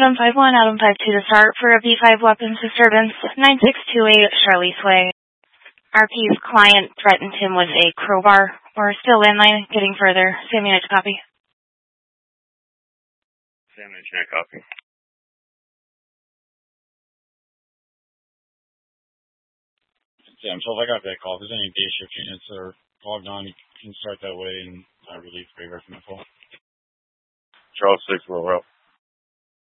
Adam 51, Adam 52 to start for a B5 weapons disturbance, 9628 Charlize Way. RP's client threatened him with a crowbar. We're still landline, getting further. Sam Unit to copy. Sam Unit copy. Sam, so if I got that call, if there's any day shift units that are logged on, you can start that way and relieve graveyard from the call. Charles 6 will roll.